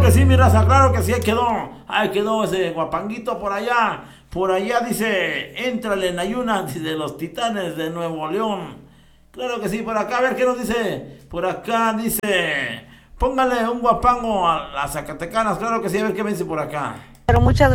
que sí, mi raza, claro que sí, ahí quedó ese guapanguito por allá. Por allá dice, éntrale en ayunas de los Titanes de Nuevo León. Claro que sí, por acá, a ver qué nos dice. Por acá dice, póngale un guapango a las Zacatecanas, claro que sí, a ver qué me dice por acá. Pero muchas